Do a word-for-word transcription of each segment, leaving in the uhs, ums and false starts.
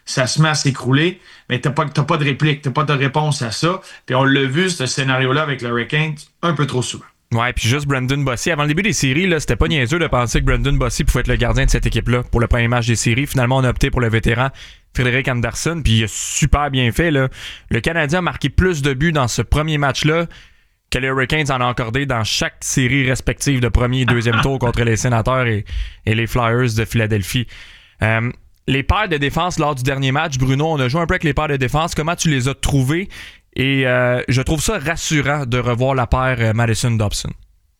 ça se met à s'écrouler, mais t'as pas, t'as pas de réplique, t'as pas de réponse à ça. Puis on l'a vu, ce scénario-là, avec le Hurricanes, un peu trop souvent. Ouais, puis juste Brendan Bossy. Avant le début des séries, là, c'était pas niaiseux de penser que Brendan Bossy pouvait être le gardien de cette équipe-là pour le premier match des séries. Finalement, on a opté pour le vétéran Frédéric Anderson, puis il a super bien fait, là. Le Canadien a marqué plus de buts dans ce premier match-là que les Hurricanes en ont accordé dans chaque série respective de premier et deuxième tour contre les Sénateurs et, et les Flyers de Philadelphie. Euh, les paires de défense lors du dernier match, Bruno, on a joué un peu avec les paires de défense. Comment tu les as trouvées? Et euh, je trouve ça rassurant de revoir la paire euh, Matheson-Dobson.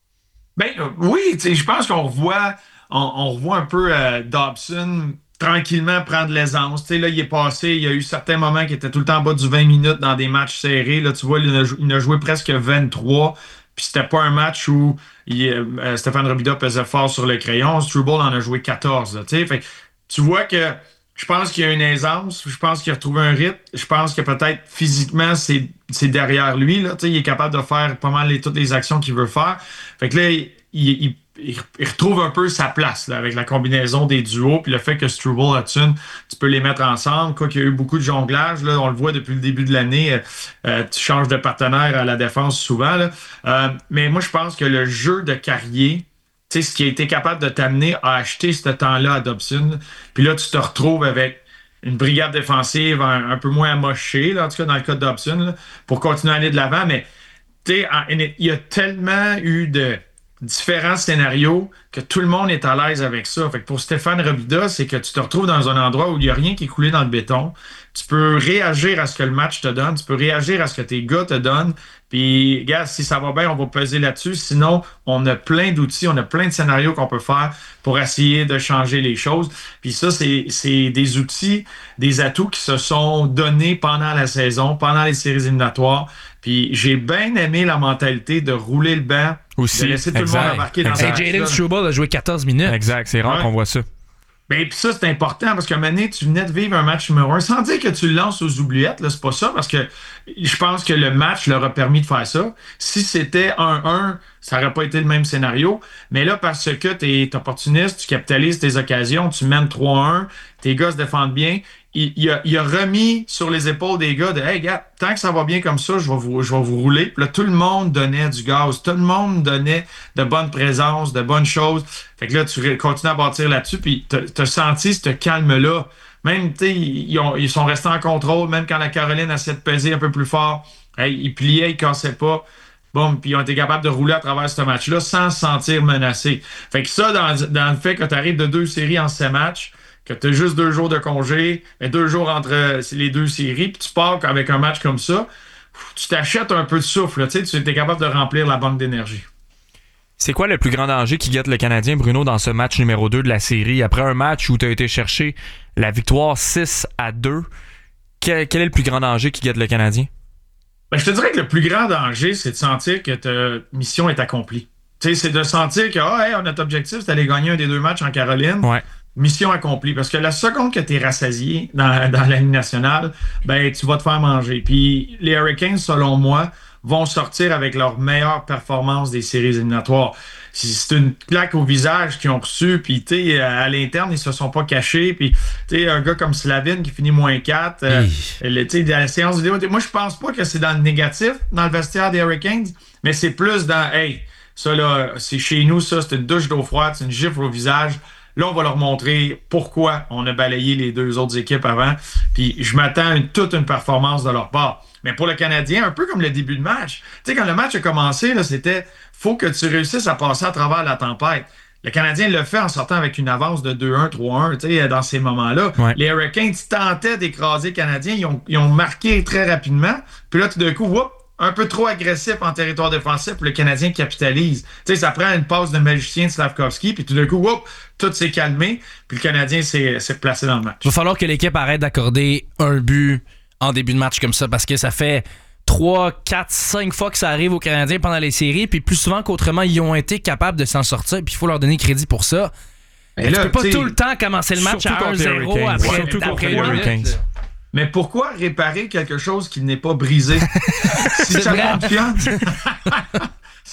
Ben euh, oui, je pense qu'on revoit, on, on revoit un peu euh, Dobson tranquillement prendre l'aisance. T'sais, là, il est passé, il y a eu certains moments qui étaient tout le temps en bas du vingt minutes dans des matchs serrés. Là, tu vois, il a, il a joué presque vingt-trois. Puis c'était pas un match où il, euh, Stéphane Robida pesait fort sur le crayon. Struble en a joué quatorze. Là, fait, tu vois que je pense qu'il y a une aisance, je pense qu'il a retrouvé un rythme, je pense que peut-être physiquement, c'est, c'est derrière lui. Là, il est capable de faire pas mal les, toutes les actions qu'il veut faire. Fait que là, il, il, il, il retrouve un peu sa place là, avec la combinaison des duos, puis le fait que Struble, Hudson, tu peux les mettre ensemble. Quoi qu'il y a eu beaucoup de jonglage, là, on le voit depuis le début de l'année, euh, tu changes de partenaire à la défense souvent. Là. Euh, mais moi, je pense que le jeu de Carrier, tu sais, ce qui a été capable de t'amener à acheter ce temps-là à Dobson. Puis là, tu te retrouves avec une brigade défensive un, un peu moins amochée, là, en tout cas dans le cas de Dobson, là, pour continuer à aller de l'avant. Mais tu sais, il y a tellement eu de différents scénarios que tout le monde est à l'aise avec ça. Fait que pour Stéphane Robida, c'est que tu te retrouves dans un endroit où il n'y a rien qui est coulé dans le béton. Tu peux réagir à ce que le match te donne. Tu peux réagir à ce que tes gars te donnent. Puis, gars, si ça va bien, on va peser là-dessus. Sinon, on a plein d'outils, on a plein de scénarios qu'on peut faire pour essayer de changer les choses. Puis ça, c'est, c'est des outils, des atouts qui se sont donnés pendant la saison, pendant les séries éliminatoires. Puis j'ai bien aimé la mentalité de rouler le banc, aussi, de laisser tout exact, le monde embarquer dans exact. la Jayden Struble a joué quatorze minutes. Exact, c'est rare ouais. qu'on voit ça. Ben, puis ça, c'est important parce qu'à un moment donné, tu venais de vivre un match numéro un. Sans dire que tu le lances aux oubliettes, là, c'est pas ça, parce que je pense que le match leur a permis de faire ça. Si c'était un un, ça n'aurait pas été le même scénario. Mais là, parce que tu es opportuniste, tu capitalises tes occasions, tu mènes trois un, tes gars se défendent bien. Il, il, a, il a remis sur les épaules des gars de « Hey, gars, tant que ça va bien comme ça, je vais vous, je vais vous rouler. » Puis là, tout le monde donnait du gaz. Tout le monde donnait de bonnes présences, de bonnes choses. Fait que là, tu continues à bâtir là-dessus. Puis tu as senti ce calme-là. Même, tu sais, ils, ont, ils sont restés en contrôle. Même quand la Caroline essayait de peser un peu plus fort, hey, ils pliaient, ils cassaient pas. Bon, puis ils ont été capables de rouler à travers ce match-là sans se sentir menacés. Fait que ça, dans, dans le fait que tu arrives de deux séries en sept matchs, que tu as juste deux jours de congé, deux jours entre les deux séries, puis tu pars avec un match comme ça, tu t'achètes un peu de souffle, tu es capable de remplir la banque d'énergie. C'est quoi le plus grand danger qui guette le Canadien, Bruno, dans ce match numéro deux de la série? Après un match où tu as été chercher la victoire six à deux, quel, quel est le plus grand danger qui guette le Canadien? Ben, je te dirais que le plus grand danger, c'est de sentir que ta mission est accomplie. Tu sais, c'est de sentir que oh, hey, notre objectif, c'est d'aller gagner un des deux matchs en Caroline. Ouais. Mission accomplie. Parce que la seconde que tu es rassasié dans, dans la Ligue nationale, ben, tu vas te faire manger. Puis les Hurricanes, selon moi, vont sortir avec leur meilleure performance des séries éliminatoires. C'est une claque au visage qu'ils ont reçu, puis tu sais, à l'interne, ils se sont pas cachés. Puis tu sais, un gars comme Slavin qui finit moins quatre, euh, tu sais, dans la séance vidéo, moi je pense pas que c'est dans le négatif, dans le vestiaire des Hurricanes, mais c'est plus dans, hey, ça là, c'est chez nous, ça, c'est une douche d'eau froide, c'est une gifle au visage. Là, on va leur montrer pourquoi on a balayé les deux autres équipes avant. Puis je m'attends à une, toute une performance de leur part. Mais pour le Canadien, un peu comme le début de match. Tu sais, quand le match a commencé, là, c'était faut que tu réussisses à passer à travers la tempête. Le Canadien le fait en sortant avec une avance de deux un, trois un, tu sais, dans ces moments-là. Ouais. Les Hurricanes tentaient d'écraser les Canadiens. Ils ont, ils ont marqué très rapidement. Puis là, tout d'un coup, whoop, un peu trop agressif en territoire défensif, puis le Canadien capitalise. Tu sais, ça prend une passe de magicien de Slavkovski, puis tout d'un coup, whoop, tout s'est calmé, puis le Canadien s'est, s'est placé dans le match. Il va falloir que l'équipe arrête d'accorder un but en début de match comme ça, parce que ça fait trois, quatre, cinq fois que ça arrive aux Canadiens pendant les séries, puis plus souvent qu'autrement, ils ont été capables de s'en sortir, puis il faut leur donner crédit pour ça. Mais là, tu peux pas tout le temps commencer le match à un zéro après, surtout après contre les Hurricanes. Mais pourquoi réparer quelque chose qui n'est pas brisé? Si ça fonctionne,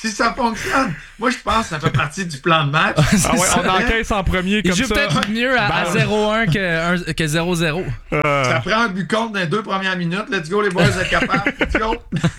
si ça fonctionne, moi, je pense que ça fait partie du plan de match. Ah ouais, on encaisse en premier comme Il joue ça. peut-être mieux à, à zéro un que, que zéro zéro. Euh... Ça prend un but contre dans les deux premières minutes. Let's go, les boys, vous êtes capables. Let's go.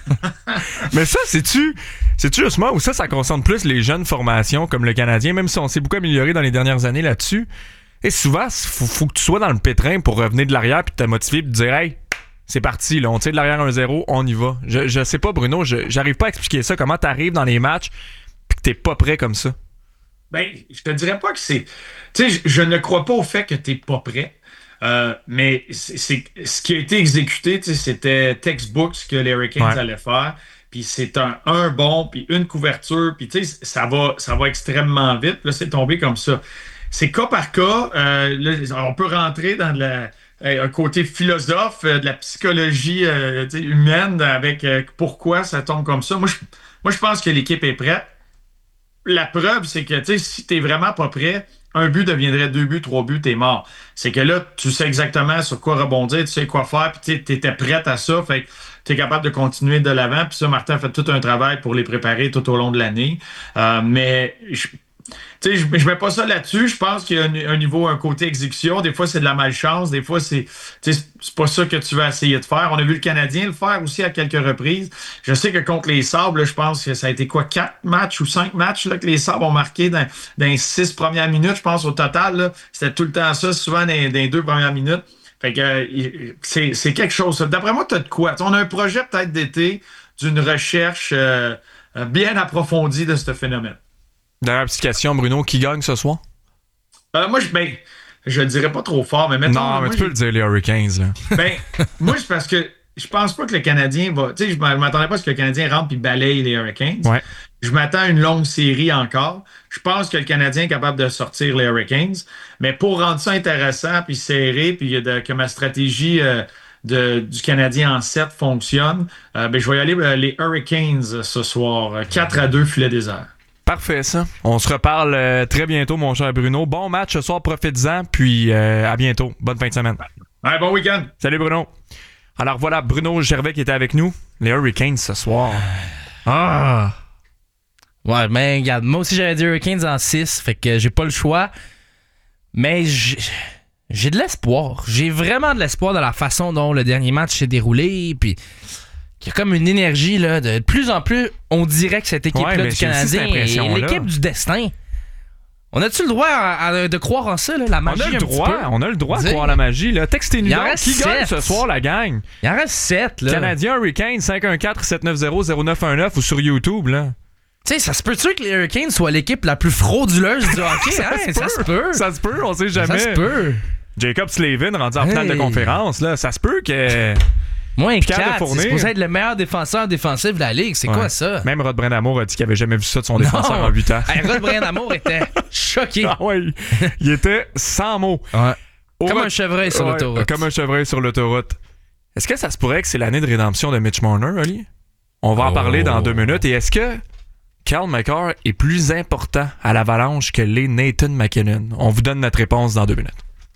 Mais ça, c'est-tu, c'est-tu justement où ça, ça concerne plus les jeunes formations comme le Canadien, même si on s'est beaucoup amélioré dans les dernières années là-dessus. Et souvent, il faut, faut que tu sois dans le pétrin pour revenir de l'arrière puis te motiver puis te dire « Hey, c'est parti, là, on tire de l'arrière un zéro, on y va. » Je, je sais pas, Bruno, je, j'arrive pas à expliquer ça, comment t'arrives dans les matchs puis que t'es pas prêt comme ça. Ben, je te dirais pas que c'est... Tu sais, je, je ne crois pas au fait que t'es pas prêt. Euh, mais c'est, c'est, ce qui a été exécuté, c'était textbook ce que les Hurricanes ouais. allaient faire. Puis c'est un, un bon, puis une couverture, puis tu sais, ça va, ça va extrêmement vite. Là, c'est tombé comme ça. C'est cas par cas. Euh, là, on peut rentrer dans la, un côté philosophe euh, de la psychologie euh, humaine avec euh, pourquoi ça tombe comme ça. Moi, je, moi, je pense que l'équipe est prête. La preuve, c'est que si tu n'es vraiment pas prêt, un but deviendrait deux buts, trois buts, t'es mort. C'est que là, tu sais exactement sur quoi rebondir, tu sais quoi faire, puis tu étais prête à ça, fait que tu es capable de continuer de l'avant. Puis ça, Martin a fait tout un travail pour les préparer tout au long de l'année. Euh, mais je Tu sais, je, je mets pas ça là-dessus. Je pense qu'il y a un, un niveau, un côté exécution. Des fois, c'est de la malchance. Des fois, c'est, tu sais, c'est pas ça que tu vas essayer de faire. On a vu le Canadien le faire aussi à quelques reprises. Je sais que contre les Sabres, là, je pense que ça a été quoi, quatre matchs ou cinq matchs là, que les Sabres ont marqué dans, dans les six premières minutes, je pense, au total. Là. C'était tout le temps ça, souvent dans, dans les deux premières minutes. Fait que euh, c'est, c'est quelque chose. D'après moi, t'as de quoi? T'sais, on a un projet peut-être d'été d'une recherche euh, bien approfondie de ce phénomène. Dernière petite question, Bruno, qui gagne ce soir? Euh, moi, je ben, je le dirais pas trop fort, mais mettons... Non, mais moi, tu peux le dire, les Hurricanes. Là. Ben, moi, c'est parce que je pense pas que le Canadien va... Tu sais, je m'attendais pas à ce que le Canadien rentre et balaye les Hurricanes. Ouais. Je m'attends à une longue série encore. Je pense que le Canadien est capable de sortir les Hurricanes. Mais pour rendre ça intéressant, puis serré, puis de, que ma stratégie... Euh, De, du Canadien en sept fonctionne, euh, ben, je vais y aller euh, les Hurricanes ce soir. quatre à deux, filet désert. Parfait, ça. On se reparle euh, très bientôt, mon cher Bruno. Bon match ce soir, profitez-en, puis euh, à bientôt. Bonne fin de semaine. Ouais, bon week-end. Salut, Bruno. Alors voilà, Bruno Gervais qui était avec nous. Les Hurricanes ce soir. Ah! Ouais, mais regarde, moi aussi j'avais dit Hurricanes en six, fait que j'ai pas le choix. Mais j'ai... J'ai de l'espoir. J'ai vraiment de l'espoir dans la façon dont le dernier match s'est déroulé. Puis il y a comme une énergie là, de, de plus en plus, on dirait que cette équipe-là ouais, du Canadien est l'équipe du destin. On a-tu le droit à, à, de croire en ça, là, la magie? On a le droit, peu? on a le droit Dis, de croire la magie. Là. Textez-nous donc, qui sept. gagne ce soir la gang? Il en reste sept. Là. Canadien Hurricanes cinq un quatre sept neuf zéro zéro neuf un neuf ou sur YouTube. Là. Tu sais, ça se peut-tu que les Hurricanes soient l'équipe la plus frauduleuse du hockey? ça, hein? se ça se peut. Ça se peut, on sait jamais. Ça se peut. Jacob Slavin rendu en hey. finale de conférence, là, ça se peut que... Moins quatre, c'est supposé être le meilleur défenseur défensif de la Ligue. C'est ouais. quoi ça? Même Rod Brindamour a dit qu'il avait jamais vu ça de son défenseur en huit ans. Hey, Rod Brindamour était choqué. Ah ouais, il était sans mots. Ouais. Comme Rod... un chevreuil sur ouais, l'autoroute. Comme un chevreuil sur l'autoroute. Est-ce que ça se pourrait que c'est l'année de rédemption de Mitch Marner, Oli? On va oh. en parler dans deux minutes. Et est-ce que Cale Makar est plus important à l'Avalanche que l'est Nathan MacKinnon? On vous donne notre réponse dans deux minutes.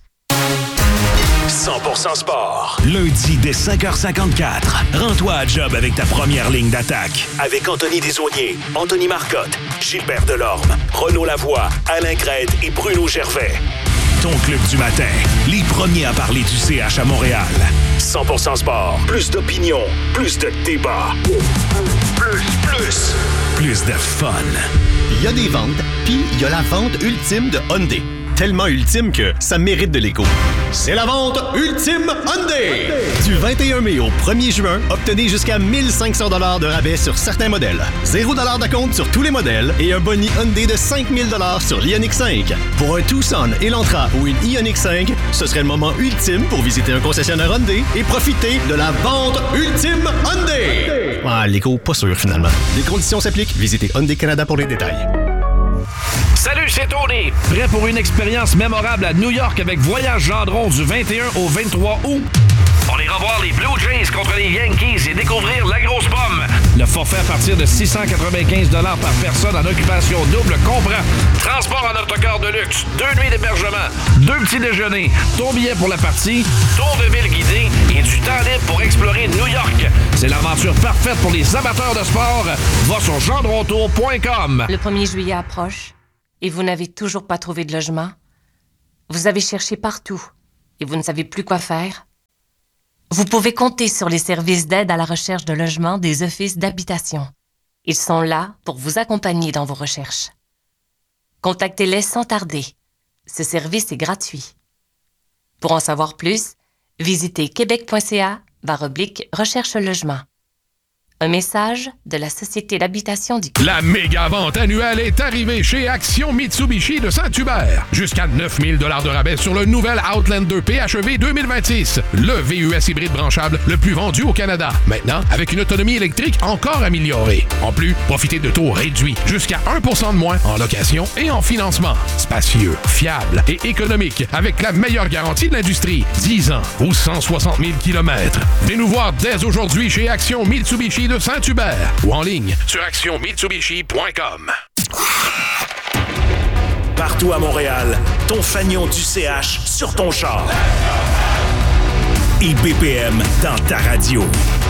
cent pour cent sport. Lundi dès cinq heures cinquante-quatre. Rends-toi à job avec ta première ligne d'attaque. Avec Anthony Desaulniers, Anthony Marcotte, Gilbert Delorme, Renaud Lavoie, Alain Crête et Bruno Gervais. Ton club du matin. Les premiers à parler du C H à Montréal. cent pour cent sport. Plus d'opinion. Plus de débat. Plus, plus. Plus de fun. Il y a des ventes, puis il y a la vente ultime de Hyundai. Tellement ultime que ça mérite de l'écho. C'est la vente ultime Hyundai! Du vingt et un mai au premier juin, obtenez jusqu'à mille cinq cents dollars de rabais sur certains modèles. zéro dollars d'acompte sur tous les modèles et un boni Hyundai de cinq mille dollars sur l'Ioniq cinq. Pour un Tucson, Elantra ou une Ioniq cinq, ce serait le moment ultime pour visiter un concessionnaire Hyundai et profiter de la vente ultime Hyundai! Ah, l'écho, pas sûr finalement. Les conditions s'appliquent. Visitez Hyundai Canada pour les détails. Salut, c'est Tony! Prêt pour une expérience mémorable à New York avec Voyage Gendron du vingt et un au vingt-trois août? On ira voir les Blue Jays contre les Yankees et découvrir la grosse pomme. Le forfait à partir de six cent quatre-vingt-quinze dollars par personne en occupation double comprend transport en autocar de luxe, deux nuits d'hébergement, deux petits déjeuners, ton billet pour la partie, tour de ville guidé et et du temps libre pour explorer New York. C'est l'aventure parfaite pour les amateurs de sport. Va sur gendrontour point com. Le premier juillet approche et vous n'avez toujours pas trouvé de logement? Vous avez cherché partout et vous ne savez plus quoi faire? Vous pouvez compter sur les services d'aide à la recherche de logement des offices d'habitation. Ils sont là pour vous accompagner dans vos recherches. Contactez-les sans tarder. Ce service est gratuit. Pour en savoir plus, visitez québec.ca barre oblique recherche logement. Un message de la Société d'habitation du Québec. La méga vente annuelle est arrivée chez Action Mitsubishi de Saint-Hubert. Jusqu'à neuf mille dollars de rabais sur le nouvel Outlander P H E V deux mille vingt-six. Le V U S hybride branchable le plus vendu au Canada. Maintenant, avec une autonomie électrique encore améliorée. En plus, profitez de taux réduits jusqu'à un pour cent de moins en location et en financement. Spacieux, fiable et économique avec la meilleure garantie de l'industrie. dix ans ou cent soixante mille kilomètres. Venez nous voir dès aujourd'hui chez Action Mitsubishi de Saint-Hubert ou en ligne sur action mitsubishi point com. Partout à Montréal, ton fanion du C H sur ton char. I B P M dans ta radio.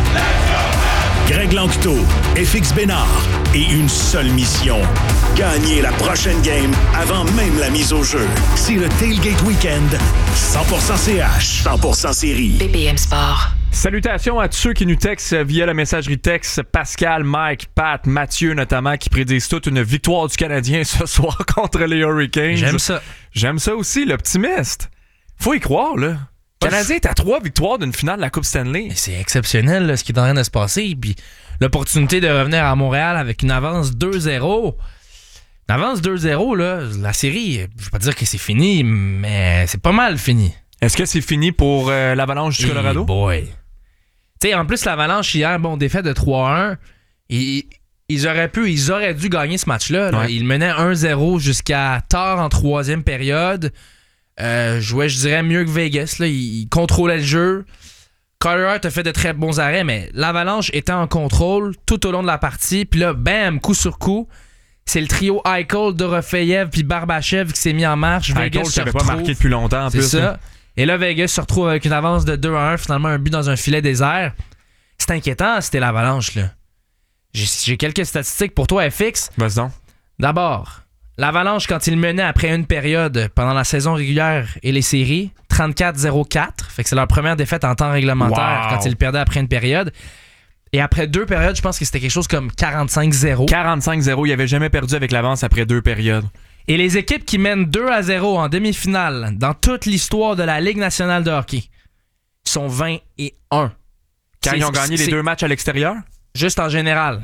Greg Lanctot, F X Bénard et une seule mission. Gagner la prochaine game avant même la mise au jeu. C'est le Tailgate Weekend. cent pour cent C H, cent pour cent série. B P M Sport. Salutations à tous ceux qui nous textent via la messagerie texte. Pascal, Mike, Pat, Mathieu notamment, qui prédisent toute une victoire du Canadien ce soir contre les Hurricanes. J'aime ça. J'aime ça aussi, l'optimiste. Faut y croire, là. Le Canadien est à trois victoires d'une finale de la Coupe Stanley. C'est exceptionnel là, ce qui est en train de se passer. Puis l'opportunité de revenir à Montréal avec une avance deux zéro. Une avance deux zéro, là, la série, je veux pas dire que c'est fini, mais c'est pas mal fini. Est-ce que c'est fini pour euh, l'Avalanche du Colorado? Hey boy. Tu sais, en plus, l'Avalanche, hier, bon, défaite de trois un. Ils, ils auraient pu, ils auraient dû gagner ce match-là. Là. Ouais. Ils menaient un zéro jusqu'à tard en troisième période. Euh, jouaient, je dirais, mieux que Vegas. Là. Ils, ils contrôlaient le jeu. Carter Hart a fait de très bons arrêts, mais l'Avalanche était en contrôle tout au long de la partie. Puis là, bam, coup sur coup, c'est le trio Eichel, Dorofeyev puis Barbachev qui s'est mis en marche. Eichel qui n'avait pas marqué depuis longtemps en c'est plus. ça. Là. Et là, Vegas se retrouve avec une avance de deux à un, finalement un but dans un filet désert. C'est inquiétant, c'était l'Avalanche, là. J'ai, j'ai quelques statistiques pour toi, F X. Vas-y donc. D'abord, l'Avalanche, quand il menait après une période pendant la saison régulière et les séries, trente-quatre zéro quatre. Fait que c'est leur première défaite en temps réglementaire Wow. quand ils perdaient après une période. Et après deux périodes, je pense que c'était quelque chose comme quarante-cinq zéro. quarante-cinq zéro, il n'avait jamais perdu avec l'avance après deux périodes. Et les équipes qui mènent deux à zéro en demi-finale dans toute l'histoire de la Ligue nationale de hockey sont vingt et un. Quand C'est- ils ont gagné les c'est- deux matchs à l'extérieur? Juste en général.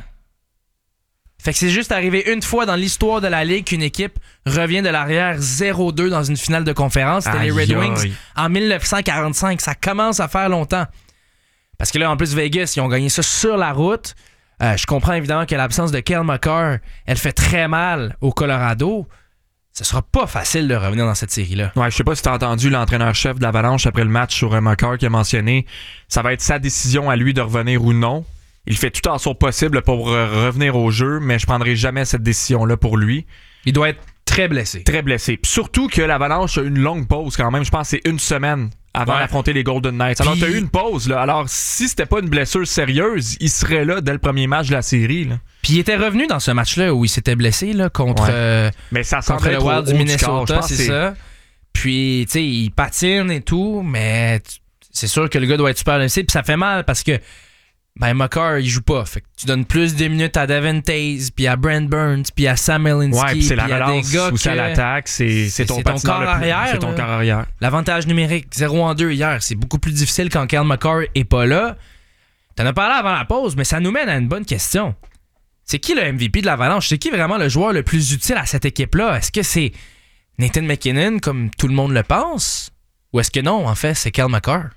Fait que c'est juste arrivé une fois dans l'histoire de la Ligue qu'une équipe revient de l'arrière zéro deux dans une finale de conférence. C'était les Red Aïe, Wings aïe. en dix-neuf cent quarante-cinq. Ça commence à faire longtemps. Parce que là, en plus, Vegas, ils ont gagné ça sur la route. Euh, je comprends évidemment que l'absence de Cale Makar, elle fait très mal au Colorado. Ce sera pas facile de revenir dans cette série-là. Ouais, je sais pas si t'as entendu l'entraîneur-chef de l'Avalanche après le match sur un Makar qui a mentionné ça va être sa décision à lui de revenir ou non. Il fait tout en son possible pour euh, revenir au jeu, mais je prendrai jamais cette décision-là pour lui. Il doit être très blessé. Très blessé. Puis surtout que l'Avalanche a une longue pause quand même. Je pense que c'est une semaine avant Ouais. d'affronter les Golden Knights. Alors, Puis- t'as eu une pause, là. Alors, si c'était pas une blessure sérieuse, il serait là dès le premier match de la série, là. Puis il était revenu dans ce match-là où il s'était blessé là, contre, Ouais. euh, Mais ça contre semblait le trop Wild haut du du corps. Je Minnesota, pense que c'est ça. Puis, tu sais, il patine et tout, mais t- c'est sûr que le gars doit être super blessé. Puis ça fait mal parce que, ben, Makar, il joue pas. Fait que tu donnes plus de minutes à Devin Taze, puis à Brent Burns, puis à Sam Elinsky, Ouais, puis c'est la puis à des relance gars ou c'est à que- l'attaque, c'est, c'est c'est- ton c'est ton patineur corps le plus- arrière, C'est ton là. corps arrière. L'avantage numérique, zéro en deux hier, c'est beaucoup plus difficile quand Cale Makar est pas là. T'en as parlé avant la pause, mais ça nous mène à une bonne question. C'est qui le M V P de l'Avalanche? C'est qui vraiment le joueur le plus utile à cette équipe-là? Est-ce que c'est Nathan McKinnon, comme tout le monde le pense? Ou est-ce que non, en fait, c'est Cale Makar?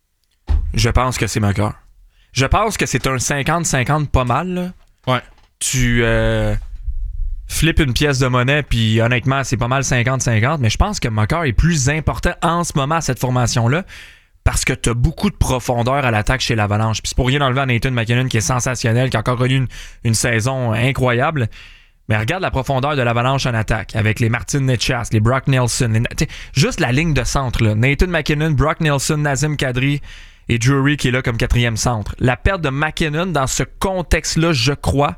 Je pense que c'est Makar. Je pense que c'est un cinquante cinquante pas mal, là. Ouais. Tu euh, flippes une pièce de monnaie, puis honnêtement, c'est pas mal cinquante cinquante, mais je pense que Makar est plus important en ce moment à cette formation-là parce que t'as beaucoup de profondeur à l'attaque chez l'Avalanche. Puis c'est pour rien enlever à Nathan McKinnon qui est sensationnel, qui a encore connu une, une saison incroyable. Mais regarde la profondeur de l'Avalanche en attaque avec les Martin Necas, les Brock Nelson. Les, juste la ligne de centre, là. Nathan McKinnon, Brock Nelson, Nazem Kadri. et Drury qui est là comme quatrième centre. La perte de McKinnon dans ce contexte-là, je crois,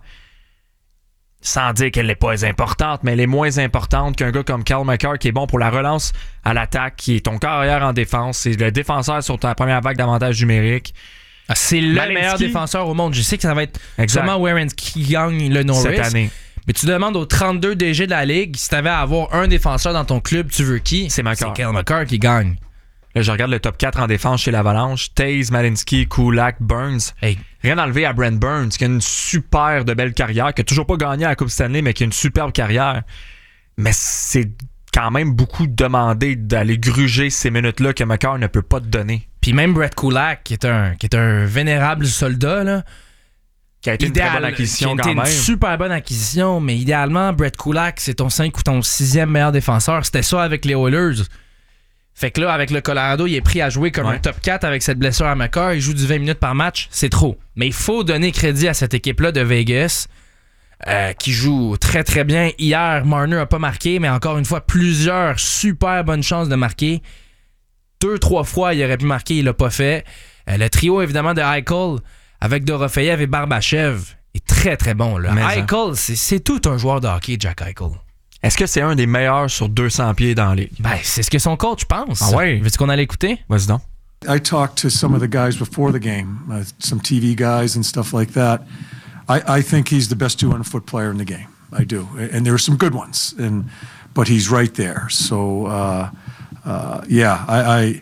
sans dire qu'elle n'est pas importante, mais elle est moins importante qu'un gars comme Cale Makar qui est bon pour la relance à l'attaque, qui est ton carrière en défense, c'est le défenseur sur ta première vague d'avantage numérique. Ah, c'est le Malinsky, meilleur défenseur au monde. Je sais que ça va être exact. Sûrement Werenski qui gagne le Norris. Cette année. Mais tu demandes aux trente-deux D G de la Ligue, si tu avais à avoir un défenseur dans ton club, tu veux qui? C'est Makar. C'est Cale Makar qui gagne. Là, je regarde le top quatre en défense chez l'Avalanche. Taze, Malinsky, Kulak, Burns. Hey. Rien enlevé à Brent Burns, qui a une super de belle carrière, qui a toujours pas gagné à la Coupe Stanley, mais qui a une superbe carrière. Mais c'est quand même beaucoup demandé d'aller gruger ces minutes-là que Makar ne peut pas te donner. Puis même Brett Kulak, qui est un, qui est un vénérable soldat, là, qui a été idéal, une très bonne acquisition qui a quand été même. Une super bonne acquisition, mais idéalement, Brett Kulak, c'est ton cinq ou ton sixième meilleur défenseur. C'était ça avec les Oilers. Fait que là, avec le Colorado, il est pris à jouer comme ouais. un top quatre avec cette blessure à Makar. Il joue du vingt minutes par match, c'est trop. Mais il faut donner crédit à cette équipe-là de Vegas euh, qui joue très très bien. Hier, Marner n'a pas marqué, mais encore une fois, plusieurs super bonnes chances de marquer. Deux, trois fois, il aurait pu marquer, il l'a pas fait. Euh, le trio, évidemment, de Eichel avec Dorofeyev et Barbachev est très très bon. Là. Eichel, c'est, c'est tout un joueur de hockey, Jack Eichel. Est-ce que c'est un des meilleurs sur deux cents pieds dans la ligue? Ben, c'est ce que son coach pense. Ah ouais? Veux-tu qu'on allait écouter? Vas-y donc. I talked to some of the guys before the game, uh, some T V guys and stuff like that. I, I think he's the best two hundred foot player in the game. I do. And there are some good ones, and but he's right there. So, uh, uh, yeah, I,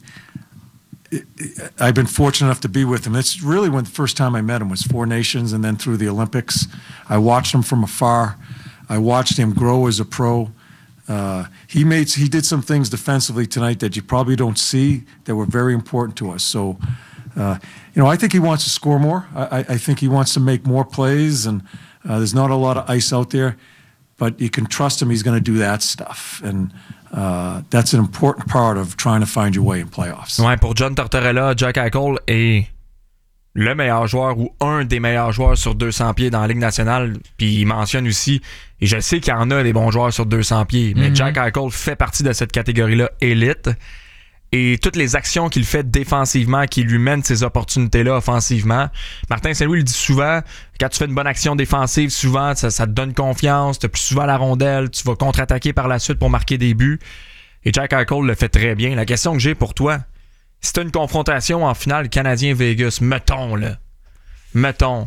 I, I've been fortunate enough to be with him. It's really when the first time I met him was Four Nations and then through the Olympics. I watched him from afar. I watched him grow as a pro. Uh, he made he did some things defensively tonight that you probably don't see that were very important to us. So, uh, you know, I think he wants to score more. I, I think he wants to make more plays, and uh, there's not a lot of ice out there, but you can trust him. He's going to do that stuff, and uh, that's an important part of trying to find your way in playoffs. Ouais, pour John Tortorella, Jack Eichel est le meilleur joueur ou un des meilleurs joueurs sur deux cents pieds dans la Ligue nationale. Puis il mentionne aussi, et je sais qu'il y en a des bons joueurs sur deux cents pieds, mais mm-hmm. Jack Eichel fait partie de cette catégorie-là élite. Et toutes les actions qu'il fait défensivement, qui lui mènent ces opportunités-là offensivement. Martin Saint-Louis le dit souvent, quand tu fais une bonne action défensive, souvent ça, ça te donne confiance, tu as plus souvent la rondelle, tu vas contre-attaquer par la suite pour marquer des buts. Et Jack Eichel le fait très bien. La question que j'ai pour toi, si t'as une confrontation en finale Canadien-Vegas, mettons, là, mettons,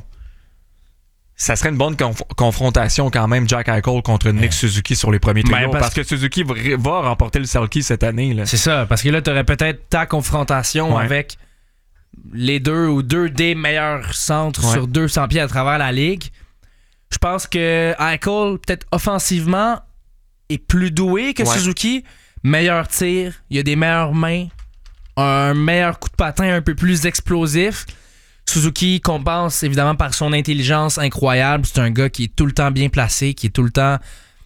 ça serait une bonne conf- confrontation quand même, Jack Eichel contre Nick Suzuki sur les premiers trios, ben parce, parce que Suzuki va, va remporter le Selke cette année. Là. C'est ça, parce que là, t'aurais peut-être ta confrontation ouais. avec les deux ou deux des meilleurs centres ouais. sur deux cents pieds à travers la Ligue. Je pense que Eichel, peut-être offensivement, est plus doué que ouais. Suzuki. Meilleur tir, il a des meilleures mains, un meilleur coup de patin un peu plus explosif. Suzuki compense évidemment par son intelligence incroyable. C'est un gars qui est tout le temps bien placé, qui est tout le temps...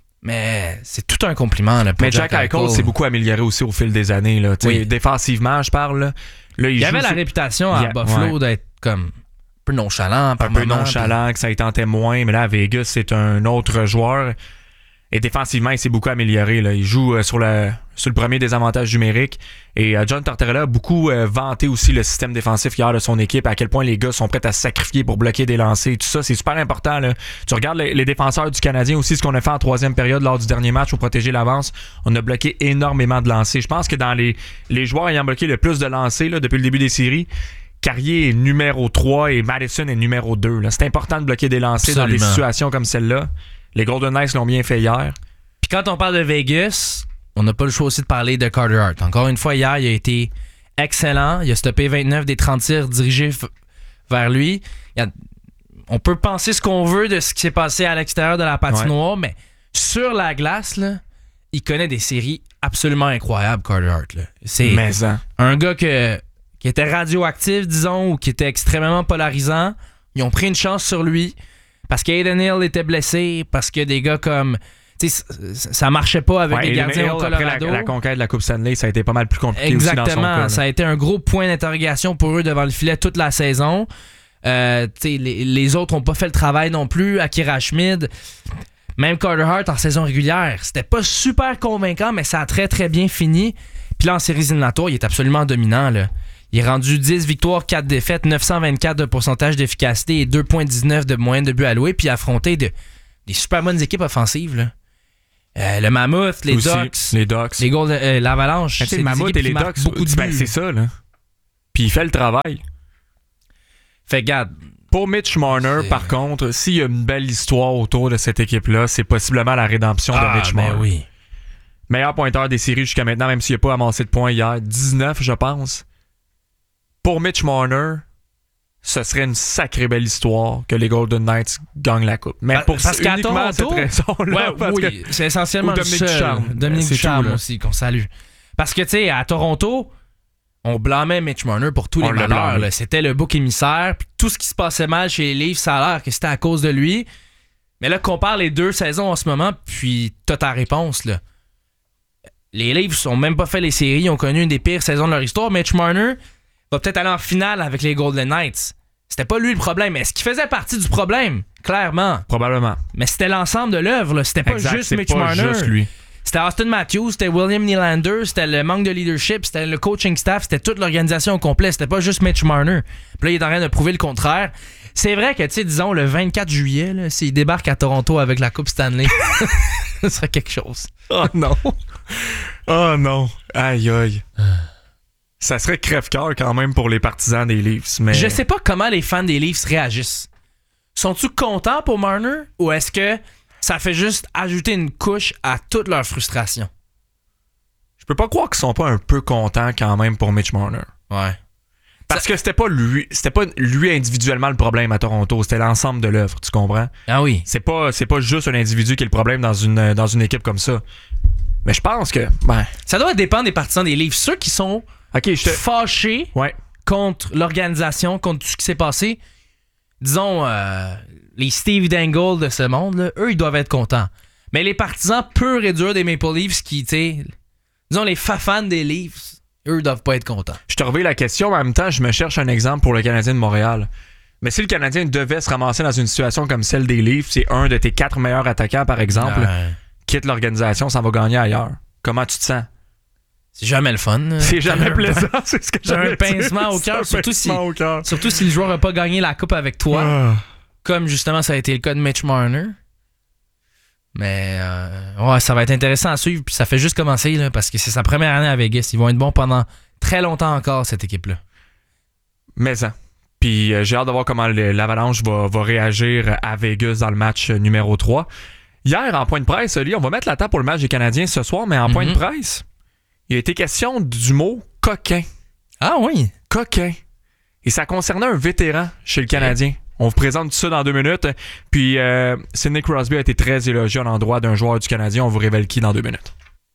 Mais c'est tout un compliment. Là, pour Mais Jack, Jack Eichel s'est beaucoup amélioré aussi au fil des années. Là. Oui. Défensivement, je parle. Là, là, il il joue avait la sur... réputation à a... Buffalo ouais. d'être comme un peu nonchalant. Un peu moment, nonchalant, puis... que ça y tentait moins. Mais là, à Vegas, c'est un autre joueur. Et défensivement, il s'est beaucoup amélioré. Là. Il joue euh, sur, le, sur le premier des avantages numériques. Et euh, John Tortorella a beaucoup euh, vanté aussi le système défensif hier de son équipe, à quel point les gars sont prêts à se sacrifier pour bloquer des lancers. Tout ça, c'est super important. Là. Tu regardes les, les défenseurs du Canadien aussi, ce qu'on a fait en troisième période lors du dernier match pour protéger l'avance. On a bloqué énormément de lancers. Je pense que dans les, les joueurs ayant bloqué le plus de lancers là, depuis le début des séries, Carrier est numéro trois et Madison est numéro deux. Là. C'est important de bloquer des lancers Absolument. Dans des situations comme celle-là. Les Golden Knights l'ont bien fait hier. Puis quand on parle de Vegas, on n'a pas le choix aussi de parler de Carter Hart. Encore une fois, hier, il a été excellent. Il a stoppé vingt-neuf des trente tirs dirigés f- vers lui. Il a... On peut penser ce qu'on veut de ce qui s'est passé à l'extérieur de la patinoire, ouais. mais sur la glace, là, il connaît des séries absolument incroyables, Carter Hart. Là. C'est mais hein. un gars que, qui était radioactif, disons, ou qui était extrêmement polarisant. Ils ont pris une chance sur lui. Parce qu'Aiden Hill était blessé, parce que des gars comme... Tu sais, ça marchait pas avec ouais, les gardiens Hill, au Colorado. Après la, la conquête de la Coupe Stanley, ça a été pas mal plus compliqué Exactement, aussi dans son cas. Ça a été un gros point d'interrogation pour eux devant le filet toute la saison. Euh, les, les autres ont pas fait le travail non plus. Akira Schmid, même Carter Hart en saison régulière, c'était pas super convaincant, mais ça a très très bien fini. Puis là, en séries éliminatoires, il est absolument dominant. Là. Il est rendu dix victoires, quatre défaites, neuf cent vingt-quatre de pourcentage d'efficacité et deux virgule dix-neuf de moyenne de but alloué, puis affronté de, des super bonnes équipes offensives. Là. Euh, le Mammoth, les Aussi, Ducks, les Ducks. les Gold, euh, l'Avalanche. C'est le Mammoth et les Ducks, beaucoup de ben, buts. c'est ça, là. Puis il fait le travail. Fait garde. Pour Mitch Marner, c'est... par contre, s'il y a une belle histoire autour de cette équipe-là, c'est possiblement la rédemption ah, de Mitch ben Marner. Oui. Meilleur pointeur des séries jusqu'à maintenant, même s'il n'a pas amassé de points hier. dix-neuf, je pense. Pour Mitch Marner, ce serait une sacrée belle histoire que les Golden Knights gagnent la Coupe. Mais pour parce qu'à uniquement Toronto, cette raison-là. ouais, parce oui, que, c'est essentiellement ou Dominique le seul. Ducharme. Dominique C'est Ducharme tout, là. aussi, qu'on salue. Parce que, tu sais, à Toronto, on blâmait Mitch Marner pour tous les On l'a malheurs. blâmé. Là. C'était le bouc émissaire. Puis tout ce qui se passait mal chez les Leafs, ça a l'air que c'était à cause de lui. Mais là, compare les deux saisons en ce moment, puis t'as ta réponse, là. Les Leafs ont même pas fait les séries, ils ont connu une des pires saisons de leur histoire. Mitch Marner va peut-être aller en finale avec les Golden Knights. C'était pas lui le problème. Est-ce qu'il faisait partie du problème? Clairement. Probablement. Mais c'était l'ensemble de l'œuvre. Là. C'était pas Exact, juste c'est Mitch pas Marner. juste lui. C'était Austin Matthews, c'était William Nylander, c'était le manque de leadership, c'était le coaching staff, c'était toute l'organisation au complet. C'était pas juste Mitch Marner. Puis là, il est en train de prouver le contraire. C'est vrai que, tu sais, disons, le vingt-quatre juillet, là, s'il débarque à Toronto avec la Coupe Stanley, ce serait quelque chose. Oh non. Oh non. Aïe aïe. Ça serait crève-cœur quand même pour les partisans des Leafs. Mais... Je sais pas comment les fans des Leafs réagissent. Sont-ils contents pour Marner ou est-ce que ça fait juste ajouter une couche à toute leur frustration? Je peux pas croire qu'ils sont pas un peu contents quand même pour Mitch Marner. Ouais. Parce que c'était pas lui, c'était pas lui individuellement le problème à Toronto, c'était l'ensemble de l'œuvre, tu comprends? Ah oui. C'est pas, c'est pas juste un individu qui est le problème dans une, dans une équipe comme ça. Mais je pense que, ben... Ça doit dépendre des partisans des Leafs. Ceux qui sont okay, je te... fâchés ouais. contre l'organisation, contre tout ce qui s'est passé, disons, euh, les Steve Dangle de ce monde, là, eux, ils doivent être contents. Mais les partisans purs et durs des Maple Leafs qui, tu sais, disons, les fans des Leafs, eux, doivent pas être contents. Je te reviens la question, mais en même temps, je me cherche un exemple pour le Canadien de Montréal. Mais si le Canadien devait se ramasser dans une situation comme celle des Leafs, c'est un de tes quatre meilleurs attaquants, par exemple, Ouais. quitte l'organisation, ça va gagner ailleurs. Comment tu te sens? C'est jamais le fun. C'est jamais plaisant, c'est ce que J'ai un j'allais pincement dire. au cœur, C'est un surtout si, pincement au cœur. surtout si le joueur n'a pas gagné la coupe avec toi, Ah. comme justement ça a été le cas de Mitch Marner. Mais euh, ouais, ça va être intéressant à suivre, puis ça fait juste commencer, là, parce que c'est sa première année à Vegas. Ils vont être bons pendant très longtemps encore, cette équipe-là. Mais ça. Puis euh, j'ai hâte de voir comment le- l'Avalanche va, va réagir à Vegas dans le match euh, numéro trois. Hier, en point de presse, Oli, on va mettre la table pour le match des Canadiens ce soir, mais en Mm-hmm. point de presse, il a été question du mot coquin. Ah oui? Coquin. Et ça concernait un vétéran chez le Canadien. On vous présente tout ça dans deux minutes. Puis euh, Sidney Crosby a été très élogié à l'endroit d'un joueur du Canadien. On vous révèle qui dans deux minutes.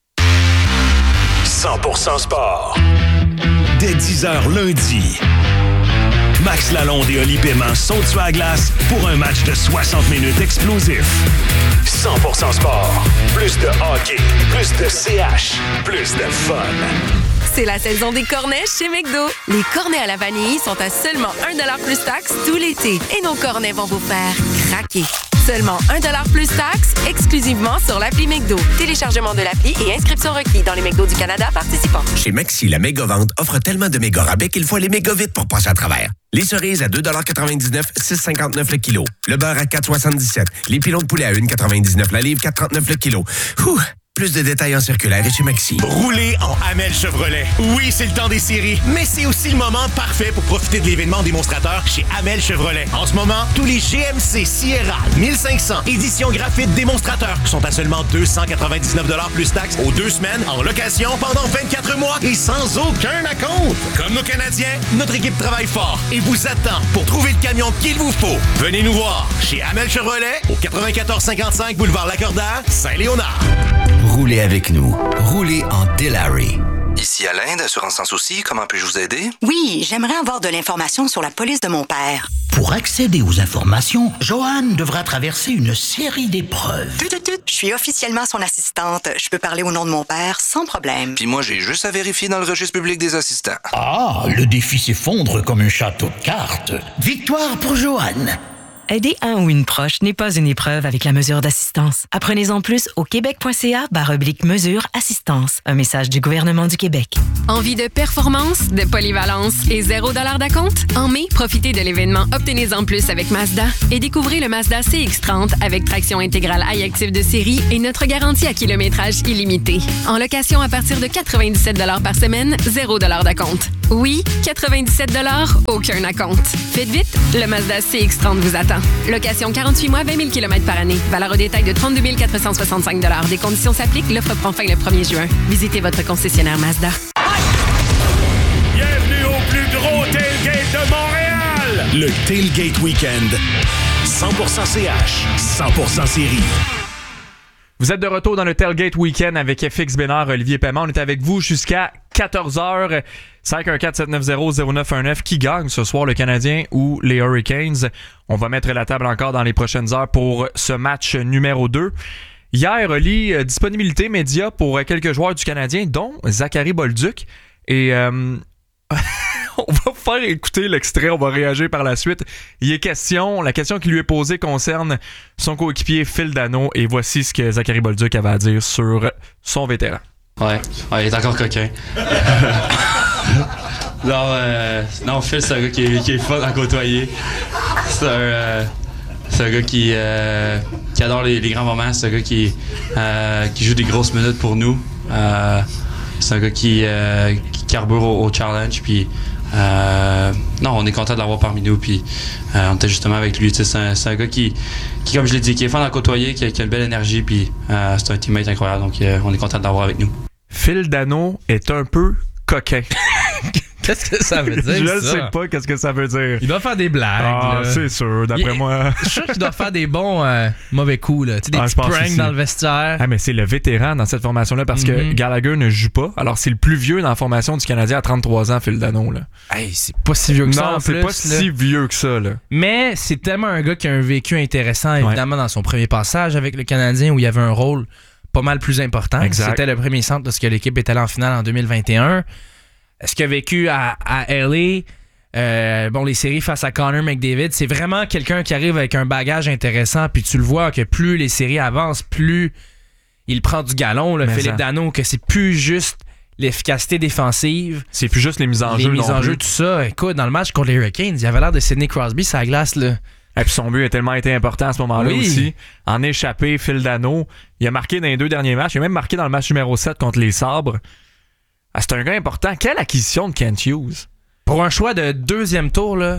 cent pour cent sport. Dès dix heures lundi, Max Lalonde et Oli Paiement sautent sur la glace pour un match de soixante minutes explosif. cent pour cent sport. Plus de hockey, plus de C H, plus de fun. C'est la saison des cornets chez McDo. Les cornets à la vanille sont à seulement un dollar plus taxe tout l'été. Et nos cornets vont vous faire craquer. Seulement un dollar plus taxe, exclusivement sur l'appli McDo. Téléchargement de l'appli et inscription requis dans les McDo du Canada participants. Chez Maxi, la méga-vente offre tellement de méga rabais qu'il faut aller méga vite pour passer à travers. Les cerises à deux quatre-vingt-dix-neuf, six cinquante-neuf le kilo. Le beurre à quatre soixante-dix-sept. Les pilons de poulet à un quatre-vingt-dix-neuf la livre, quatre trente-neuf le kilo. Ouh! Plus de détails en circulaire et chez Maxi. Roulez en Hamel Chevrolet. Oui, c'est le temps des séries, mais c'est aussi le moment parfait pour profiter de l'événement démonstrateur chez Hamel Chevrolet. En ce moment, tous les G M C Sierra mille cinq cents édition graphite démonstrateur sont à seulement deux cent quatre-vingt-dix-neuf plus taxes aux deux semaines en location pendant vingt-quatre mois et sans aucun acompte. Comme nos Canadiens, notre équipe travaille fort et vous attend pour trouver le camion qu'il vous faut. Venez nous voir chez Hamel Chevrolet au quatre-vingt-quatorze cinquante-cinq boulevard Lacordaire, Saint-Léonard. Roulez avec nous. Roulez en Delary. Ici Alain d'Assurance Sans Souci, comment puis-je vous aider? Oui, j'aimerais avoir de l'information sur la police de mon père. Pour accéder aux informations, Joanne devra traverser une série d'épreuves. Tut, tut, tut. Je suis officiellement son assistante. Je peux parler au nom de mon père sans problème. Puis moi, j'ai juste à vérifier dans le registre public des assistants. Ah, le défi s'effondre comme un château de cartes. Victoire pour Joanne. Aider un ou une proche n'est pas une épreuve avec la mesure d'assistance. Apprenez-en plus au québec.ca barre oblique mesure assistance. Un message du gouvernement du Québec. Envie de performance, de polyvalence et zéro dollar d'acompte? En mai, profitez de l'événement Obtenez-en plus avec Mazda et découvrez le Mazda C X trente avec traction intégrale iActive de série et notre garantie à kilométrage illimité. En location à partir de quatre-vingt-dix-sept dollars par semaine, zéro dollar d'acompte. Oui, quatre-vingt-dix-sept dollars, aucun acompte. Faites vite, le Mazda C X trente vous attend. Location quarante-huit mois, vingt mille kilomètres par année. Valeur au détail de trente-deux mille quatre cent soixante-cinq dollars. Des conditions s'appliquent. L'offre prend fin le premier juin. Visitez votre concessionnaire Mazda. Bienvenue au plus gros tailgate de Montréal! Le Tailgate Weekend. cent pour cent C H, cent pour cent série. Vous êtes de retour dans le Tailgate Weekend avec F X Bénard, Olivier Paiement. On est avec vous jusqu'à quatorze heures. cinq un quatre sept neuf zéro zéro neuf un neuf. Qui gagne ce soir, le Canadien ou les Hurricanes? On va mettre la table encore dans les prochaines heures pour ce match numéro deux. Hier, Oli, euh, disponibilité média pour quelques joueurs du Canadien, dont Zachary Bolduc. Et euh, on va vous faire écouter l'extrait, on va réagir par la suite. Il est question, la question qui lui est posée concerne son coéquipier Phil Danault. Et voici ce que Zachary Bolduc avait à dire sur son vétéran. Ouais, ouais, il est encore coquin. non, euh, non, Phil, c'est un gars qui est, qui est fun à côtoyer. C'est un, euh, c'est un gars qui, euh, qui adore les, les grands moments. C'est un gars qui, euh, qui joue des grosses minutes pour nous. Euh, c'est un gars qui, euh, qui carbure au, au challenge. Puis, euh, non, on est content de l'avoir parmi nous. Puis, euh, on était justement avec lui. C'est un, c'est un gars qui, qui, comme je l'ai dit, qui est fun à côtoyer, qui a, qui a une belle énergie. Puis, euh, c'est un teammate incroyable. Donc, euh, on est content de l'avoir avec nous. Phil Danault est un peu coquin. Qu'est-ce que ça veut dire? Je ne sais pas qu'est-ce que ça veut dire. Il doit faire des blagues. Ah, là. c'est sûr, d'après Il, moi. Je suis sûr qu'il doit faire des bons euh, mauvais coups. Là. Tu sais, des ah, petits pranks dans le vestiaire. Ah, mais c'est le vétéran dans cette formation-là parce mm-hmm. que Gallagher ne joue pas. Alors, c'est le plus vieux dans la formation du Canadien à trente-trois ans, Phil Danault. Là. Hey, c'est pas si vieux que ça. Non, en c'est plus, pas là. si vieux que ça. Là. Mais c'est tellement un gars qui a un vécu intéressant, évidemment, ouais. dans son premier passage avec le Canadien où il avait un rôle pas mal plus important. Exact. C'était le premier centre lorsque l'équipe est allée en finale en deux mille vingt et un. Ce qu'il a vécu à, à L A, euh, bon, les séries face à Connor McDavid, c'est vraiment quelqu'un qui arrive avec un bagage intéressant. Puis tu le vois que plus les séries avancent, plus il prend du galon, là, Philippe Danault, que c'est plus juste l'efficacité défensive. C'est plus juste les mises en les jeu. Les mises en jeu, tout ça. Écoute, dans le match contre les Hurricanes, il avait l'air de Sidney Crosby sur la glace, là. Et puis son but a tellement été important à ce moment-là oui. aussi. En échappé, Phil Danault, il a marqué dans les deux derniers matchs. Il a même marqué dans le match numéro sept contre les Sabres. Ah, c'est un gars important. Quelle acquisition de Kent Hughes? Pour un choix de deuxième tour, là,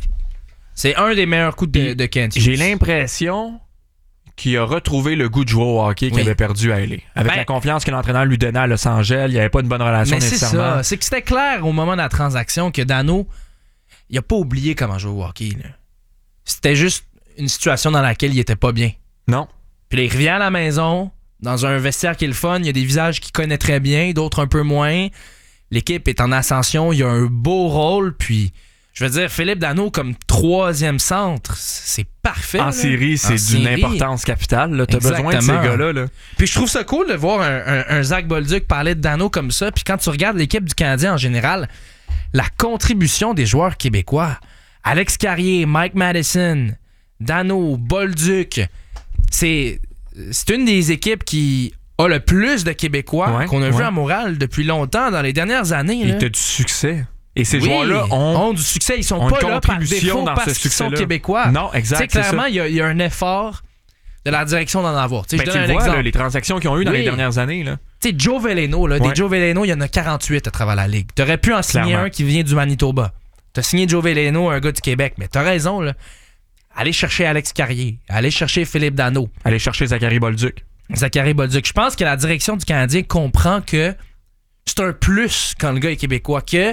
c'est un des meilleurs coups de, de Kent Hughes. J'ai l'impression qu'il a retrouvé le goût de jouer au hockey qu'il oui. avait perdu à L A. Avec ben, la confiance que l'entraîneur lui donnait à Los Angeles, il n'y avait pas une bonne relation mais nécessairement. C'est ça. C'est que c'était clair au moment de la transaction que Danault, il n'a pas oublié comment jouer au hockey. Là. C'était juste une situation dans laquelle il était pas bien. Non. Puis là, il revient à la maison... Dans un vestiaire qui est le fun, il y a des visages qu'il connaît très bien, d'autres un peu moins. L'équipe est en ascension, il y a un beau rôle, puis je veux dire, Philippe Danault comme troisième centre, c'est parfait. En là. série, c'est en d'une série. importance capitale. Tu as besoin de ces gars-là. Là. Puis je trouve ça cool de voir un, un, un Zach Bolduc parler de Danault comme ça, puis quand tu regardes l'équipe du Canadien en général, la contribution des joueurs québécois, Alex Carrier, Mike Madison, Danault, Bolduc, c'est... C'est une des équipes qui a le plus de Québécois ouais, qu'on a ouais. vu à Montréal depuis longtemps, dans les dernières années. Il a du succès. Et ces oui, joueurs-là ont, ont du succès. Ils sont pas là par défaut parce qu'ils sont québécois. Non, exact. T'sais, clairement, il y, y a un effort de la direction d'en avoir. Ben, je donne tu un vois, exemple. Là, les transactions qu'ils ont eues dans oui. les dernières années. Là. Joe Veleno, là, ouais. des Joe Veleno, il y en a quarante-huit à travers la ligue. T'aurais pu en signer clairement. Un qui vient du Manitoba. T'as signé Joe Veleno, un gars du Québec. Mais t'as raison, là. Allez chercher Alex Carrier. Allez chercher Philippe Danault. Allez chercher Zachary Bolduc. Zachary Bolduc. Je pense que la direction du Canadien comprend que c'est un plus quand le gars est québécois, que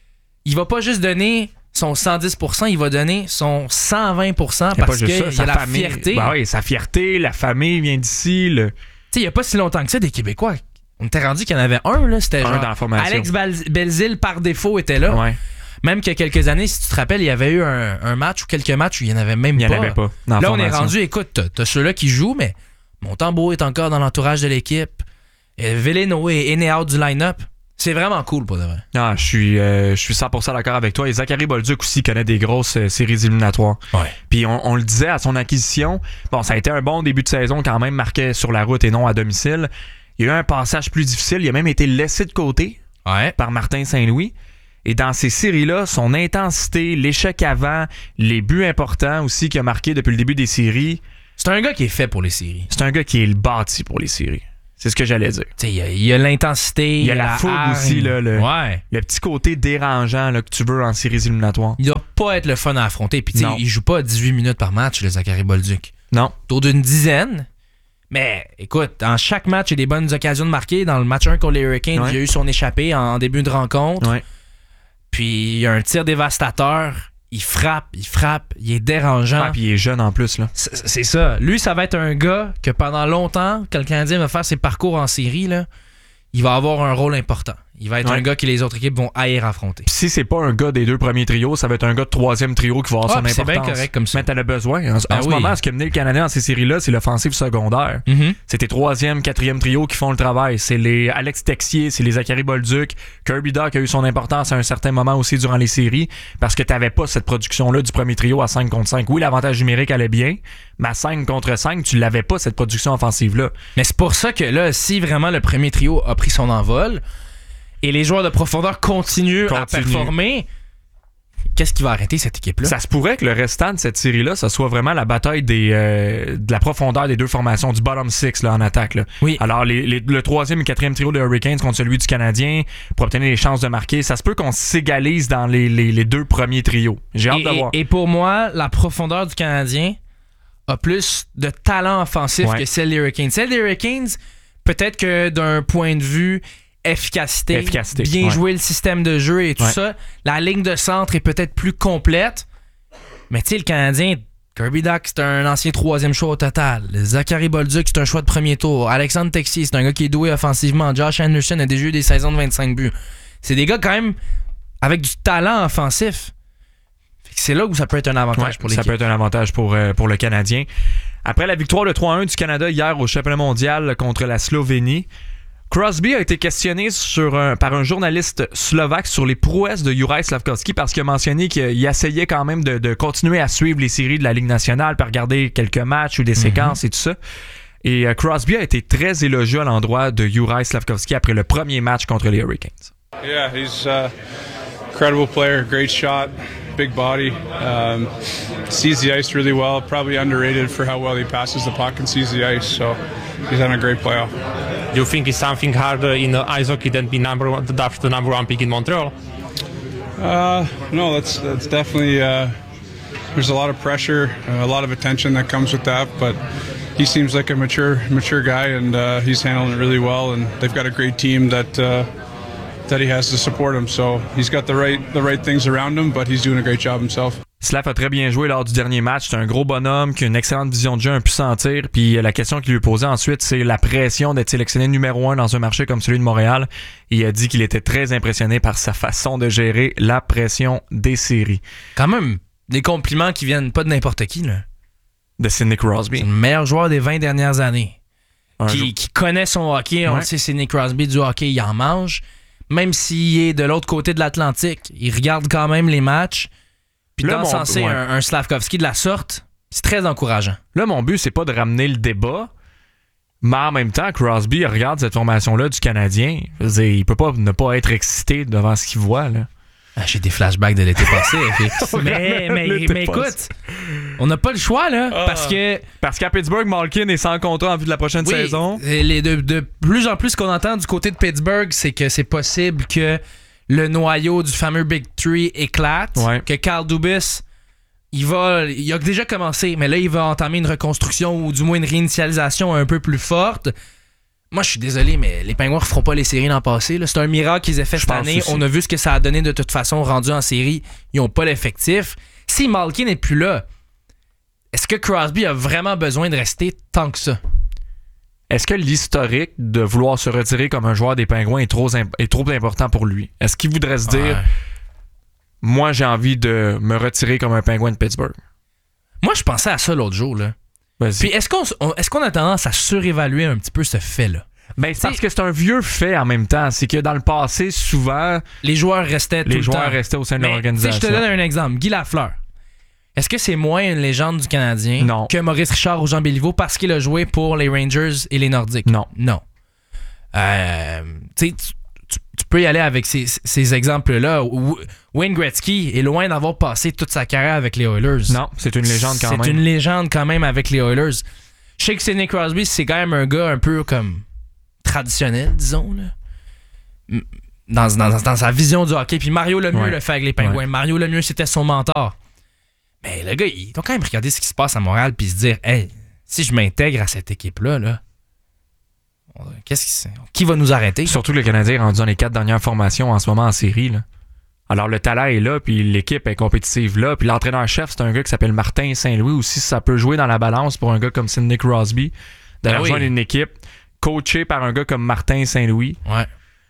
il va pas juste donner son cent dix pour cent, il va donner son cent vingt pour cent parce qu'il y a la famille, fierté. Ben oui, sa fierté, la famille vient d'ici. Le... Il n'y a pas si longtemps que ça, des Québécois. On était rendu qu'il y en avait un, là. C'était un genre dans la formation. Alex Belzile, par défaut, était là. Ouais. Même qu'il y a quelques années, si tu te rappelles, il y avait eu un, un match ou quelques matchs où il n'y en avait même il pas. Il n'y en avait pas. Là, formation. On est rendu, écoute, t'as, t'as ceux-là qui jouent, mais Montembeault est encore dans l'entourage de l'équipe. Veleno est in et out du line-up. C'est vraiment cool pour de vrai. Ah, je suis, euh, je suis cent pour cent d'accord avec toi. Et Zachary Bolduc aussi connaît des grosses euh, séries éliminatoires. Ouais. Puis on, on le disait à son acquisition, bon, ça a été un bon début de saison quand même, marqué sur la route et non à domicile. Il y a eu un passage plus difficile. Il a même été laissé de côté ouais. par Martin Saint-Louis. Et dans ces séries-là, son intensité, l'échec avant, les buts importants aussi qu'il a marqué depuis le début des séries. C'est un gars qui est fait pour les séries. C'est un gars qui est bâti pour les séries. C'est ce que j'allais dire. Il y, y a l'intensité, il y a la, la fougue hargne. aussi, là, le, ouais. le petit côté dérangeant là, que tu veux en séries éliminatoires. Il doit pas être le fun à affronter. Puis il joue pas dix-huit minutes par match, le Zachary Bolduc. Non. Autour d'une dizaine. Mais écoute, dans chaque match, il y a des bonnes occasions de marquer. Dans le match un contre les Hurricanes, ouais. il y a eu son échappée en début de rencontre. Ouais. Puis il y a un tir dévastateur. Il frappe, il frappe, il est dérangeant. Ah, puis il est jeune en plus. Là. C'est, c'est ça. Lui, ça va être un gars que pendant longtemps, quand le Canadien va faire ses parcours en série, là, il va avoir un rôle important. Il va être ouais. un gars que les autres équipes vont haïr affronter. Puis si c'est pas un gars des deux premiers trios, ça va être un gars de troisième trio qui va avoir ah, son importance. C'est bien correct comme ça. Mais t'en as besoin. En, ben en ce oui. moment, ce qui a mené le Canadien dans ces séries-là, c'est l'offensive secondaire. Mm-hmm. C'est tes troisième, quatrième trios qui font le travail. C'est les Alex Texier, c'est les Zachary Bolduc. Kirby Dach a eu son importance à un certain moment aussi durant les séries parce que t'avais pas cette production-là du premier trio à cinq contre cinq. Oui, l'avantage numérique allait bien, mais à cinq contre cinq, tu l'avais pas, cette production offensive-là. Mais c'est pour ça que là, si vraiment le premier trio a pris son envol, et les joueurs de profondeur continuent Continue. à performer, qu'est-ce qui va arrêter cette équipe-là? Ça se pourrait que le restant de cette série-là, ça soit vraiment la bataille des, euh, de la profondeur des deux formations, du bottom six là, en attaque. Là. Oui. Alors, les, les, le troisième et quatrième trio des Hurricanes contre celui du Canadien pour obtenir les chances de marquer, ça se peut qu'on s'égalise dans les, les, les deux premiers trios. J'ai hâte et, de voir. Et, et pour moi, la profondeur du Canadien a plus de talent offensif ouais. que celle des Hurricanes. Celle des Hurricanes, peut-être que d'un point de vue Efficacité, Efficacité, bien ouais. jouer le système de jeu et tout ouais. ça. La ligne de centre est peut-être plus complète. Mais tu sais, le Canadien, Kirby Dach, c'est un ancien troisième choix au total. Zachary Bolduc, c'est un choix de premier tour. Alexandre Texier, c'est un gars qui est doué offensivement. Josh Anderson a déjà eu des saisons de vingt-cinq buts. C'est des gars quand même avec du talent offensif. C'est là où ça peut être un avantage ouais, pour l'équipe. Ça peut être un avantage pour, euh, pour le Canadien. Après la victoire de trois à un du Canada hier au championnat mondial contre la Slovénie, Crosby a été questionné sur un, par un journaliste slovaque sur les prouesses de Juraj Slafkovský parce qu'il a mentionné qu'il essayait quand même de, de continuer à suivre les séries de la Ligue nationale par regarder quelques matchs ou des mm-hmm. séquences et tout ça. Et uh, Crosby a été très élogieux à l'endroit de Juraj Slafkovský après le premier match contre les Hurricanes. Yeah, he's a incredible player, great shot, big body, um, sees the ice really well, probably underrated for how well he passes the puck and sees the ice, so he's having a great playoff. Do you think it's something harder in ice hockey than be number one, the number one pick in Montreal? Uh, no, that's that's definitely. Uh, there's a lot of pressure, uh, a lot of attention that comes with that. But he seems like a mature, mature guy, and uh, he's handling it really well. And they've got a great team that uh, that he has to support him. So he's got the right the right things around him, but he's doing a great job himself. Slav a très bien joué lors du dernier match. C'est un gros bonhomme qui a une excellente vision de jeu, un puissant tir. Puis la question qu'il lui posait ensuite, c'est la pression d'être sélectionné numéro un dans un marché comme celui de Montréal. Et il a dit qu'il était très impressionné par sa façon de gérer la pression des séries. Quand même, des compliments qui viennent pas de n'importe qui, là. De Sidney Crosby. C'est le meilleur joueur des vingt dernières années. Qui, jour... qui connaît son hockey. On ouais. le sait, Sidney Crosby, du hockey, il en mange. Même s'il est de l'autre côté de l'Atlantique, il regarde quand même les matchs. Puis d'encenser ouais. un, un Slafkovský de la sorte, c'est très encourageant. Là, mon but, c'est pas de ramener le débat, mais en même temps, Crosby regarde cette formation-là du Canadien. Je veux dire, il peut pas ne pas être excité devant ce qu'il voit, là. Ah, j'ai des flashbacks de l'été passé. mais mais, mais écoute, on n'a pas le choix, là. Ah. Parce que. Parce qu'à Pittsburgh, Malkin est sans contrat en vue de la prochaine oui, saison. Les, de, de plus en plus, ce qu'on entend du côté de Pittsburgh, c'est que c'est possible que le noyau du fameux Big Three éclate, ouais. que Carl Dubas, il va, il a déjà commencé, mais là, il va entamer une reconstruction ou du moins une réinitialisation un peu plus forte. Moi, je suis désolé, mais les Pingouins ne referont pas les séries l'an passé. Là. C'est un miracle qu'ils aient fait je cette année. Aussi. On a vu ce que ça a donné de toute façon rendu en série. Ils n'ont pas l'effectif. Si Malkin n'est plus là, est-ce que Crosby a vraiment besoin de rester tant que ça? Est-ce que l'historique de vouloir se retirer comme un joueur des Pingouins est trop, imp- est trop important pour lui? Est-ce qu'il voudrait se dire ouais. « Moi, j'ai envie de me retirer comme un Pingouin de Pittsburgh ». Moi, je pensais à ça l'autre jour. Là. Puis est-ce qu'on, on, est-ce qu'on a tendance à surévaluer un petit peu ce fait-là? Ben, c'est parce que c'est un vieux fait en même temps. C'est que dans le passé, souvent, les joueurs restaient tout les le joueurs temps. restaient au sein de Mais, l'organisation. Je te donne un exemple. Guy Lafleur. Est-ce que c'est moins une légende du Canadien non. que Maurice Richard ou Jean Béliveau parce qu'il a joué pour les Rangers et les Nordiques? Non. Non. Euh, tu sais, tu, tu peux y aller avec ces, ces exemples-là. Wayne Gretzky est loin d'avoir passé toute sa carrière avec les Oilers. Non, c'est une légende quand même. C'est une légende quand même avec les Oilers. Je sais que Sidney Crosby, c'est quand même un gars un peu comme traditionnel, disons, là. Dans, dans, dans sa vision du hockey. Puis Mario Lemieux ouais. le fait avec les Pingouins. Ouais. Mario Lemieux, c'était son mentor. Mais le gars, il doit quand même regarder ce qui se passe à Montréal puis se dire, hey, si je m'intègre à cette équipe-là, là, qu'est-ce qui, c'est? Qui va nous arrêter? Surtout que le Canadien est rendu dans les quatre dernières formations en ce moment en série, là. Alors, le talent est là, puis l'équipe est compétitive là. Puis l'entraîneur-chef, c'est un gars qui s'appelle Martin Saint-Louis aussi. Ça peut jouer dans la balance pour un gars comme Sidney Crosby d'aller ben rejoindre oui. une équipe coachée par un gars comme Martin Saint-Louis. Ouais.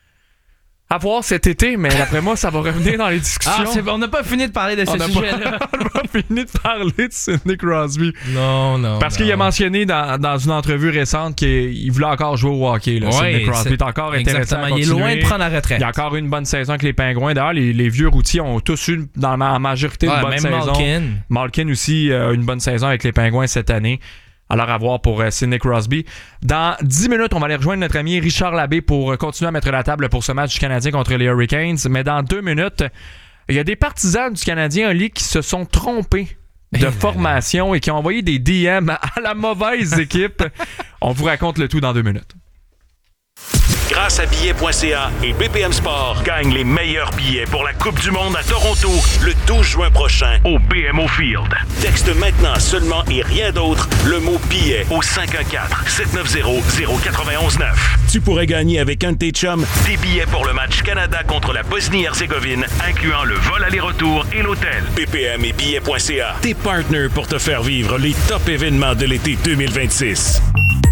À voir cet été, mais d'après moi, ça va revenir dans les discussions. Ah, c'est, on n'a pas fini de parler de ce sujet-là. On n'a pas fini de parler de Sidney Crosby. Non, non. Parce non. qu'il a mentionné dans, dans une entrevue récente qu'il voulait encore jouer au hockey. Là, ouais, Sidney Crosby est encore intéressant. Exactement. Il est loin de prendre la retraite. Il a encore eu une bonne saison avec les Pingouins. D'ailleurs, les, les vieux routiers ont tous eu, dans la majorité, ouais, une bonne même saison. Malkin. Malkin aussi a euh, une bonne saison avec les Pingouins cette année. Alors, à voir pour euh, Sidney Crosby. Dans dix minutes, on va aller rejoindre notre ami Richard Labbé pour euh, continuer à mettre la table pour ce match du Canadien contre les Hurricanes. Mais dans deux minutes, il y a des partisans du Canadien en ligue qui se sont trompés de hey, formation là, là. et qui ont envoyé des D M à la mauvaise équipe. On vous raconte le tout dans deux minutes. Grâce à billets point c a et B P M Sport, gagne les meilleurs billets pour la Coupe du Monde à Toronto le douze juin prochain au B M O Field. Texte maintenant seulement et rien d'autre le mot billet au cinq un quatre, sept neuf zéro, zéro neuf un neuf. Tu pourrais gagner avec un de tes chums des billets pour le match Canada contre la Bosnie-Herzégovine, incluant le vol aller-retour et l'hôtel. B P M et billets point c a, tes partenaires pour te faire vivre les top événements de l'été deux mille vingt-six.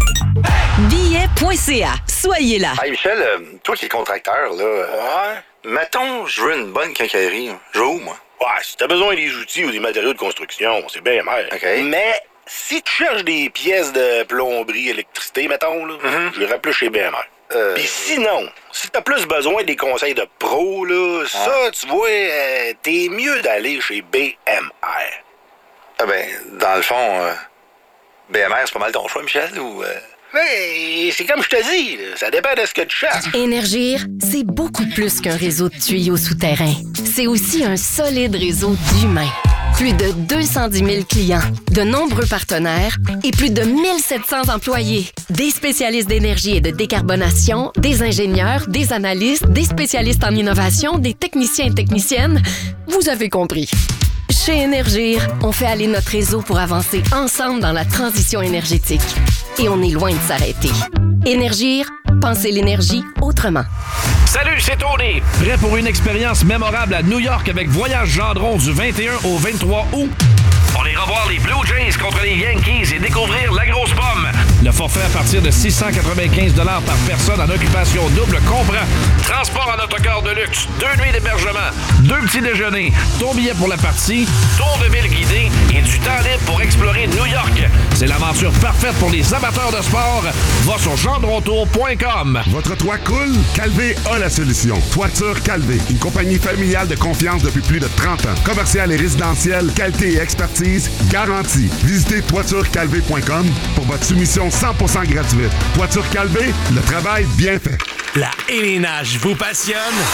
billets point c a. Soyez là. Hey Michel, euh, toi qui es contracteur, là, euh, ouais. Mettons, je veux une bonne quincaillerie. Je vais où, moi? Ouais, si t'as besoin des outils ou des matériaux de construction, c'est bien mer. OK. Mais si tu cherches des pièces de plomberie, électricité, mettons, là, mm-hmm. j'irais plus chez B M R. Euh... Puis sinon, si t'as plus besoin des conseils de pro, là, ah. ça, tu vois, euh, t'es mieux d'aller chez B M R. Ah ben, dans le fond, euh, B M R, c'est pas mal ton choix, Michel, ou... Euh... Hey, c'est comme je te dis, ça dépend de ce que tu cherches. Énergir, c'est beaucoup plus qu'un réseau de tuyaux souterrains. C'est aussi un solide réseau d'humains. Plus de deux cent dix mille clients, de nombreux partenaires et plus de mille sept cents employés. Des spécialistes d'énergie et de décarbonation, des ingénieurs, des analystes, des spécialistes en innovation, des techniciens et techniciennes. Vous avez compris. Chez Énergir, on fait aller notre réseau pour avancer ensemble dans la transition énergétique. Et on est loin de s'arrêter. Énergir, pensez l'énergie autrement. Salut, c'est Tony. Prêt pour une expérience mémorable à New York avec Voyage Gendron du vingt et un au vingt-trois août? On ira voir les Blue Jays contre les Yankees et découvrir la grosse pomme. Le forfait à partir de six cent quatre-vingt-quinze dollars par personne en occupation double comprend transport en autocar de luxe, deux nuits d'hébergement, deux petits déjeuners, ton billet pour la partie, tour de ville guidé et du temps libre pour explorer New York. C'est l'aventure parfaite pour les amateurs de sport. Va sur gendrontour point com. Votre toit coule? Calvé a la solution. Toiture Calvé, une compagnie familiale de confiance depuis plus de trente ans. Commercial et résidentiel, qualité et expertise garantie. Visitez toiture calvé point com pour votre soumission cent pour cent gratuite. Toiture Calvé, le travail bien fait. La élénage vous passionne?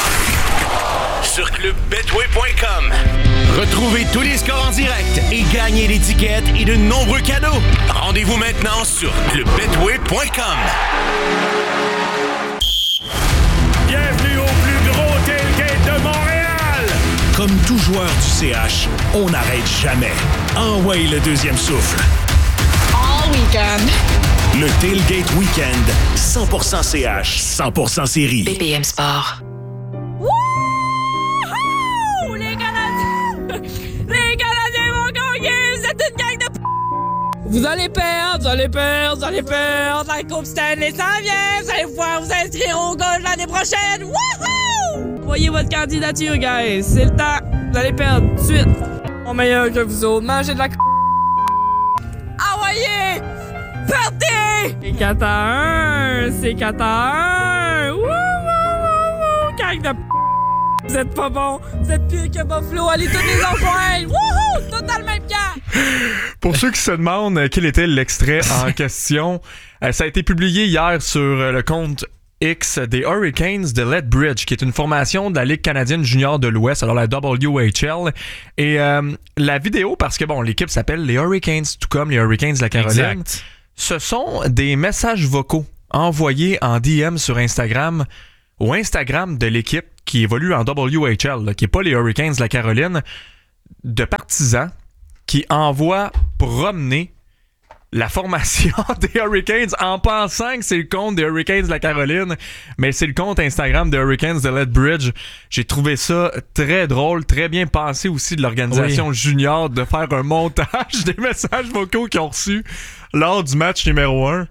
Sur club betway point com. Retrouvez tous les scores en direct et gagnez l'étiquette et de nombreux cadeaux. Rendez-vous maintenant sur club betway point com. Bienvenue au plus gros tailgate de Montréal! Comme tout joueur du C H, on n'arrête jamais. Envoyez le deuxième souffle. All weekend. Le Tailgate Weekend, cent pour cent C H, cent pour cent série. B P M Sport. Wouhou! Les Canadiens! Les Canadiens vont gagner! C'est une gang de p***! Vous allez perdre, vous allez perdre, vous allez perdre! La Coupe Stanley s'en vient! Vous allez pouvoir vous inscrire au golf l'année prochaine! Wouhou! Voyez votre candidature, guys! C'est le temps! Vous allez perdre tout de suite! On meilleur que vous autres, mangez de la c***! Ah voyez! Partez! C'est quatre à un! C'est quatre à un! Wouh, wouh, wouh, wouh! Gang de p***! Vous êtes pas bon! Vous êtes pire que Buffalo! Allez tous les enjoindre! Wouhou! Tout dans le même camp! Pour ceux qui se demandent euh, quel était l'extrait en question, euh, ça a été publié hier sur euh, le compte X des Hurricanes de Lethbridge, qui est une formation de la Ligue canadienne junior de l'Ouest, alors la W H L. Et euh, la vidéo, parce que bon, l'équipe s'appelle les Hurricanes, tout comme les Hurricanes de la Caroline. Exact. Ce sont des messages vocaux envoyés en D M sur Instagram au Instagram de l'équipe qui évolue en W H L, là, qui n'est pas les Hurricanes de la Caroline, de partisans qui envoient promener la formation des Hurricanes en pensant que c'est le compte des Hurricanes de la Caroline, mais c'est le compte Instagram des Hurricanes de Lethbridge. J'ai trouvé ça très drôle, très bien pensé aussi de l'organisation oui. junior de faire un montage des messages vocaux qu'ils ont reçus lors du match numéro un.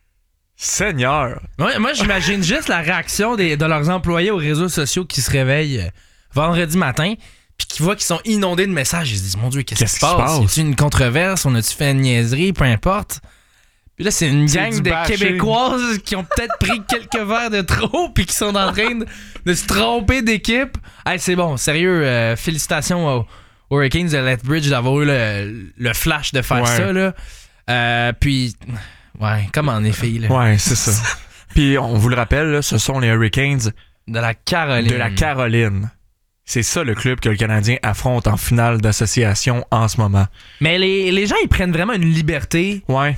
Seigneur! Ouais, moi, j'imagine juste la réaction des, de leurs employés aux réseaux sociaux qui se réveillent euh, vendredi matin puis qui voient qu'ils sont inondés de messages. Ils se disent, mon Dieu, qu'est-ce, qu'est-ce qui se passe? passe? Y a-t-il une controverse? On a-tu fait une niaiserie? Peu importe. Puis là, c'est une c'est gang de bashing. Québécoises qui ont peut-être pris quelques verres de trop puis qui sont en train de, de se tromper d'équipe. Hey, c'est bon, sérieux, euh, félicitations aux, aux Hurricanes de Lethbridge d'avoir eu le, le flash de faire ouais. ça, là. Euh, puis... Ouais, comme en effet. Là. Ouais, c'est ça. Puis on vous le rappelle, là, ce sont les Hurricanes de la Caroline. De la Caroline. C'est ça le club que le Canadien affronte en finale d'association en ce moment. Mais les, les gens, ils prennent vraiment une liberté ouais.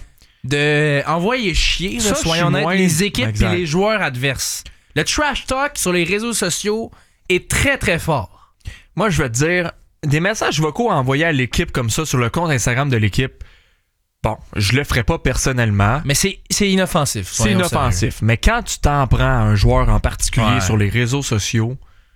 de envoyer chier, ça, là, soyons honnêtes, moins... les équipes et les joueurs adverses. Le trash talk sur les réseaux sociaux est très, très fort. Moi, je vais te dire, des messages vocaux envoyés à l'équipe comme ça sur le compte Instagram de l'équipe, bon, je le ferai pas personnellement. Mais c'est, c'est inoffensif. C'est inoffensif. Sérieux. Mais quand tu t'en prends à un joueur en particulier ouais. sur les réseaux sociaux,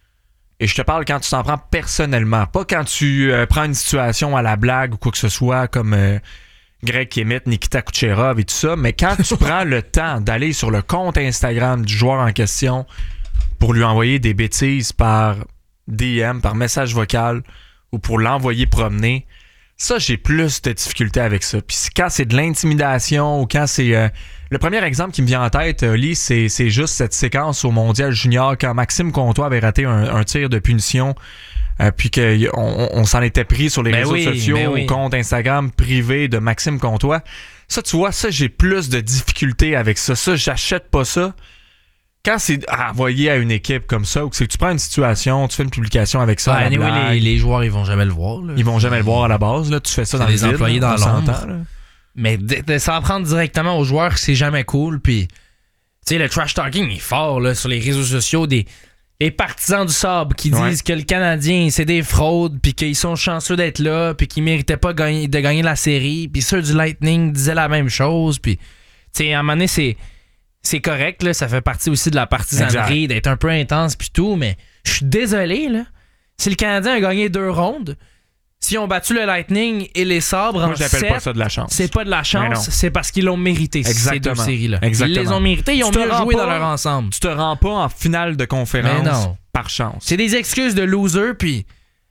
et je te parle quand tu t'en prends personnellement, pas quand tu euh, prends une situation à la blague ou quoi que ce soit, comme euh, Greg Kimmett, Nikita Kucherov et tout ça, mais quand tu prends le temps d'aller sur le compte Instagram du joueur en question pour lui envoyer des bêtises par D M, par message vocal ou pour l'envoyer promener, ça, j'ai plus de difficultés avec ça. Puis quand c'est de l'intimidation ou quand c'est... Euh, le premier exemple qui me vient en tête, euh, Lee, c'est, c'est juste cette séquence au Mondial Junior quand Maxime Comtois avait raté un, un tir de punition euh, puis qu'on on, on s'en était pris sur les ben réseaux oui, sociaux, ben oui. au compte Instagram privé de Maxime Comtois. Ça, tu vois, ça, j'ai plus de difficultés avec ça. Ça, j'achète pas ça. Quand c'est envoyé à une équipe comme ça, ou que c'est que tu prends une situation, tu fais une publication avec ça. Ouais, anyway, les, les joueurs, ils vont jamais le voir. Là. Ils vont jamais le voir à la base. Là. Tu fais ça c'est dans les employés dans l'ombre. Mais de, de s'en prendre directement aux joueurs, c'est jamais cool. Puis, tu sais, le trash talking est fort là, sur les réseaux sociaux. Des les partisans du Sabre qui disent ouais. que le Canadien, c'est des fraudes, puis qu'ils sont chanceux d'être là, puis qu'ils méritaient pas gagner, de gagner la série. Puis ceux du Lightning disaient la même chose. Puis, tu sais, à un moment donné, c'est. C'est correct, là, ça fait partie aussi de la partisanerie, exact. D'être un peu intense puis tout, mais je suis désolé, là. Si le Canadien a gagné deux rondes, s'ils ont battu le Lightning et les Sabres Moi, en j'appelle sept, pas ça de la chance. C'est pas de la chance, c'est parce qu'ils l'ont mérité, Exactement. Ces deux séries-là. Exactement. Ils les ont mérités, ils ont mieux joué pas, dans leur ensemble. Tu te rends pas en finale de conférence par chance. C'est des excuses de loser, puis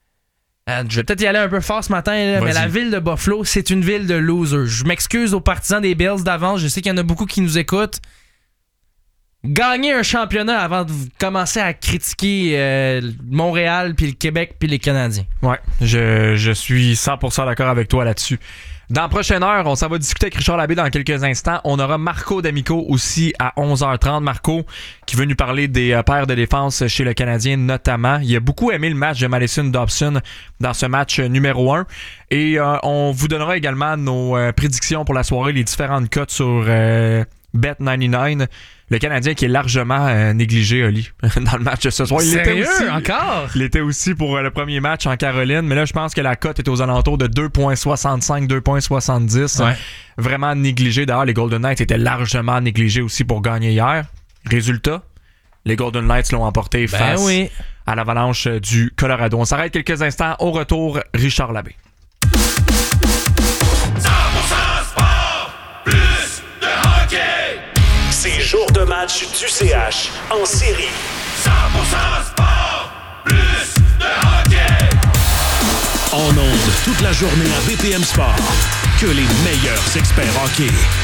euh, je vais peut-être y aller un peu fort ce matin, là, mais la ville de Buffalo, c'est une ville de losers. Je m'excuse aux partisans des Bills d'avance, je sais qu'il y en a beaucoup qui nous écoutent. Gagner un championnat avant de commencer à critiquer euh, Montréal, puis le Québec, puis les Canadiens. Ouais, je, je suis cent pour cent d'accord avec toi là-dessus. Dans la prochaine heure, on s'en va discuter avec Richard Labbé dans quelques instants. On aura Marco D'Amico aussi à onze heures trente. Marco qui veut nous parler des euh, paires de défense chez le Canadien notamment. Il a beaucoup aimé le match de Madison Dobson dans ce match numéro un. Et euh, on vous donnera également nos euh, prédictions pour la soirée, les différentes cotes sur euh, Bet quatre-vingt-dix-neuf. Le Canadien qui est largement euh, négligé, Oli, dans le match de ce soir. Il Sérieux? L'était aussi, encore? Il était aussi pour euh, le premier match en Caroline, mais là, je pense que la cote est aux alentours de deux virgule soixante-cinq, deux virgule soixante-dix. Ouais. Vraiment négligé. D'ailleurs, les Golden Knights étaient largement négligés aussi pour gagner hier. Résultat, les Golden Knights l'ont emporté ben face oui. à l'Avalanche du Colorado. On s'arrête quelques instants. Au retour, Richard Labbé. C'est jour de match du C H en série. cent pour cent sport, plus de hockey. En ondes toute la journée à B P M Sport. Que les meilleurs experts hockey.